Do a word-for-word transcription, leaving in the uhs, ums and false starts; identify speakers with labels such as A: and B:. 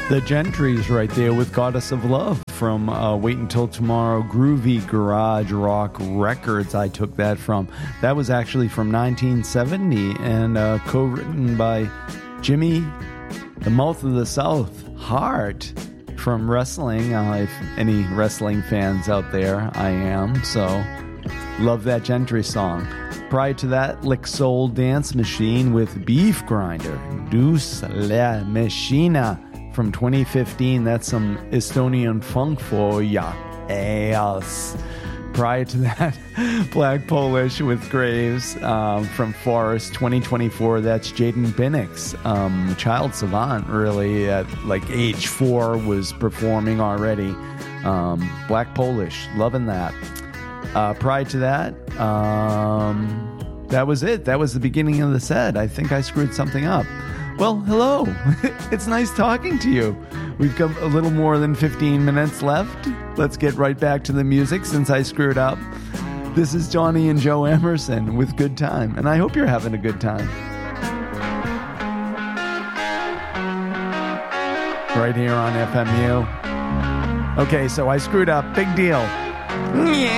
A: The Gentrys right there with Goddess of Love from uh, Wait Until Tomorrow, Groovy Garage Rock Records. I took that from. That was actually from nineteen seventy and uh, co-written by Jimmy, the Mouth of the South, Hart from wrestling. Uh, if any wrestling fans out there, I am. So, love that Gentry song. Prior to that, Lick Soul Dance Machine with Beef Grinder, Douce la Machina. From twenty fifteen, that's some Estonian funk for ya. Yes. Prior to that, Black Polish with Graves um, from Forest. twenty twenty-four, that's Jaden Binnix. Um, child savant, really, at like age four, was performing already. Um, Black Polish, loving that. Uh, prior to that, um, that was it. That was the beginning of the set. I think I screwed something up. Well, hello. It's nice talking to you. We've got a little more than fifteen minutes left. Let's get right back to the music since I screwed up. This is Johnny and Joe Emerson with Good Time, and I hope you're having a good time. Right here on F M U. Okay, so I screwed up. Big deal. Yeah.